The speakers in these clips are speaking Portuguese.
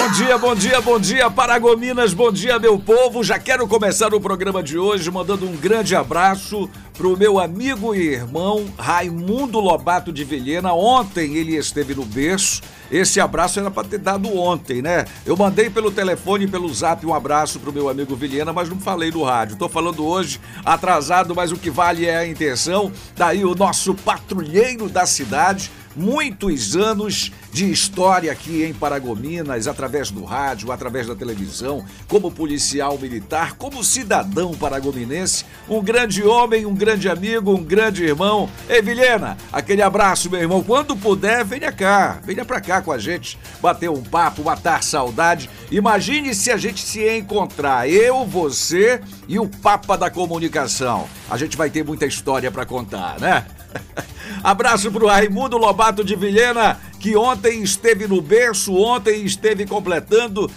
bom dia, bom dia, Paragominas, bom dia, meu povo. Já quero começar o programa de hoje mandando um grande abraço pro meu amigo e irmão Raimundo Lobato de Vilhena. Ontem ele esteve no berço. Esse abraço era para ter dado ontem, né? Eu mandei pelo telefone e pelo zap um abraço pro meu amigo Vilhena, mas não falei no rádio. Tô falando hoje atrasado, mas o que vale é a intenção. Daí o nosso patrulheiro da cidade. Muitos anos de história aqui em Paragominas, através do rádio, através da televisão, como policial militar, como cidadão paragominense, um grande homem, um grande amigo, um grande irmão. Ei, Vilhena, aquele abraço, meu irmão. Quando puder, venha pra cá com a gente, bater um papo, matar saudade. Imagine se a gente se encontrar, eu, você e o Papa da Comunicação. A gente vai ter muita história pra contar, né? Abraço pro Raimundo Lobato de Vilhena, que ontem esteve no berço, ontem esteve completando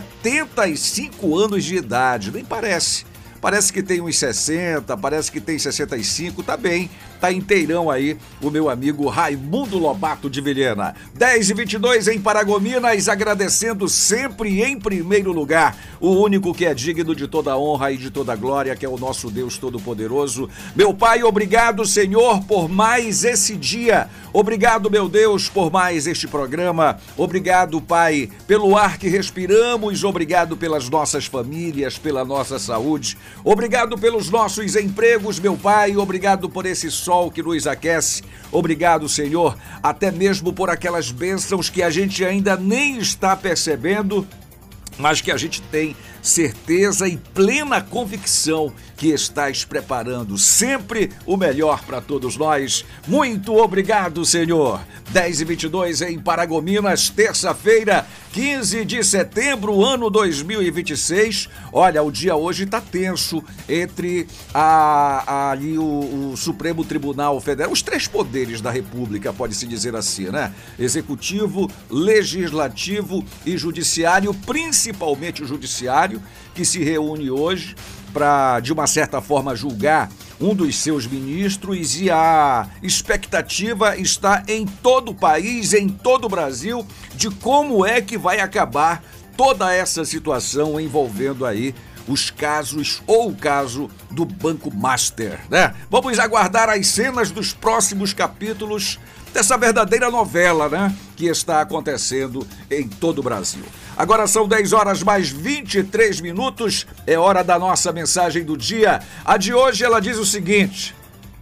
75 anos de idade. Nem parece. Parece que tem uns 60, parece que tem 65, tá bem, tá inteirão aí o meu amigo Raimundo Lobato de Vilhena. 10h22 em Paragominas, agradecendo sempre em primeiro lugar o único que é digno de toda honra e de toda glória, que é o nosso Deus Todo-Poderoso. Meu Pai, obrigado, Senhor, por mais esse dia. Obrigado, meu Deus, por mais este programa. Obrigado, Pai, pelo ar que respiramos. Obrigado pelas nossas famílias, pela nossa saúde. Obrigado pelos nossos empregos, meu Pai. Obrigado por esse sol que nos aquece. Obrigado, Senhor, até mesmo por aquelas bênçãos que a gente ainda nem está percebendo, mas que a gente tem certeza e plena convicção que estás preparando sempre o melhor para todos nós. Muito obrigado, Senhor. 10h22 em Paragominas, terça-feira, 15 de setembro, ano 2026. Olha, o dia hoje tá tenso entre ali o Supremo Tribunal Federal, os três poderes da República, pode-se dizer assim, né? Executivo, Legislativo e Judiciário, principalmente o Judiciário, que se reúne hoje para, de uma certa forma, julgar um dos seus ministros, e a expectativa está em todo o país, em todo o Brasil, de como é que vai acabar toda essa situação envolvendo aí os casos ou o caso do Banco Master, né? Vamos aguardar as cenas dos próximos capítulos dessa verdadeira novela, né? Que está acontecendo em todo o Brasil. Agora são 10h mais 23 minutos, é hora da nossa mensagem do dia. A de hoje ela diz o seguinte: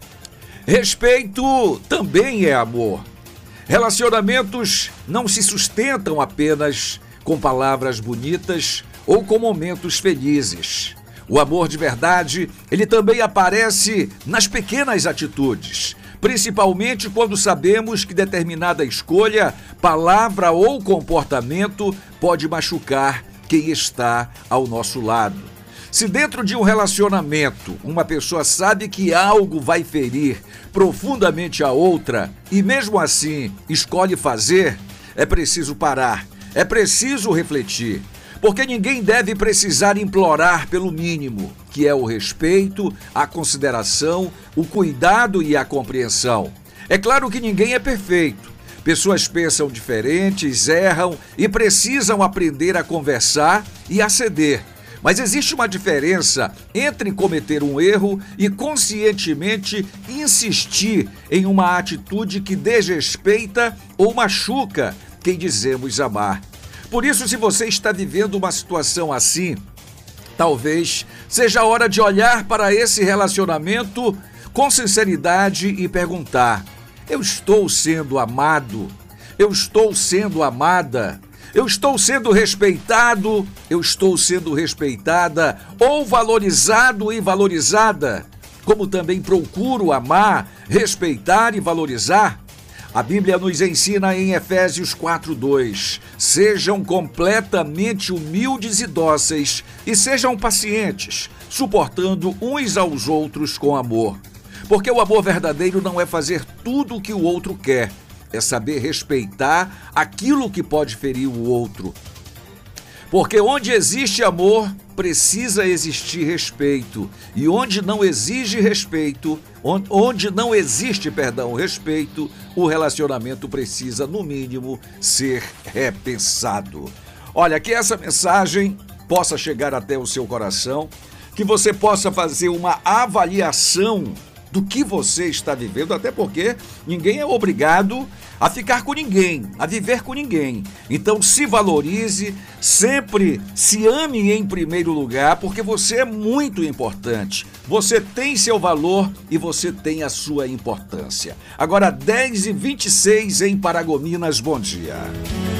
respeito também é amor. Relacionamentos não se sustentam apenas com palavras bonitas ou com momentos felizes. O amor de verdade, ele também aparece nas pequenas atitudes, principalmente quando sabemos que determinada escolha, palavra ou comportamento pode machucar quem está ao nosso lado. Se dentro de um relacionamento uma pessoa sabe que algo vai ferir profundamente a outra e mesmo assim escolhe fazer, é preciso parar, é preciso refletir. Porque ninguém deve precisar implorar pelo mínimo, que é o respeito, a consideração, o cuidado e a compreensão. É claro que ninguém é perfeito. Pessoas pensam diferentes, erram e precisam aprender a conversar e a ceder. Mas existe uma diferença entre cometer um erro e conscientemente insistir em uma atitude que desrespeita ou machuca quem dizemos amar. Por isso, se você está vivendo uma situação assim, talvez seja a hora de olhar para esse relacionamento com sinceridade e perguntar: eu estou sendo amado? Eu estou sendo amada? Eu estou sendo respeitado? Eu estou sendo respeitada? Ou valorizado e valorizada? Como também procuro amar, respeitar e valorizar? A Bíblia nos ensina em Efésios 4:2, sejam completamente humildes e dóceis e sejam pacientes, suportando uns aos outros com amor. Porque o amor verdadeiro não é fazer tudo o que o outro quer, é saber respeitar aquilo que pode ferir o outro. Porque onde existe amor, precisa existir respeito. E onde não existe respeito, respeito, o relacionamento precisa, no mínimo, ser repensado. Olha, que essa mensagem possa chegar até o seu coração, que você possa fazer uma avaliação do que você está vivendo, até porque ninguém é obrigado a ficar com ninguém, a viver com ninguém. Então se valorize, sempre se ame em primeiro lugar, porque você é muito importante. Você tem seu valor e você tem a sua importância. Agora 10h26 em Paragominas, bom dia.